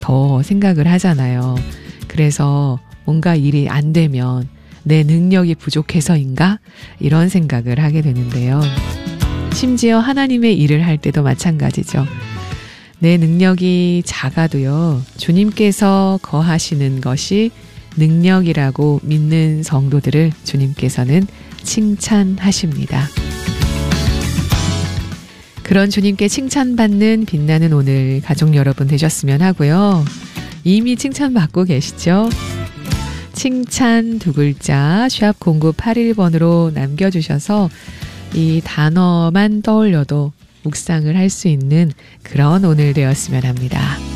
더 생각을 하잖아요. 그래서 뭔가 일이 안 되면 내 능력이 부족해서인가? 이런 생각을 하게 되는데요. 심지어 하나님의 일을 할 때도 마찬가지죠. 내 능력이 작아도요, 주님께서 거하시는 것이 능력이라고 믿는 성도들을 주님께서는 칭찬하십니다. 그런 주님께 칭찬받는 빛나는 오늘 가족 여러분 되셨으면 하고요. 이미 칭찬받고 계시죠? 칭찬 두 글자 샵 0981번으로 남겨주셔서 이 단어만 떠올려도 묵상을 할 수 있는 그런 오늘 되었으면 합니다.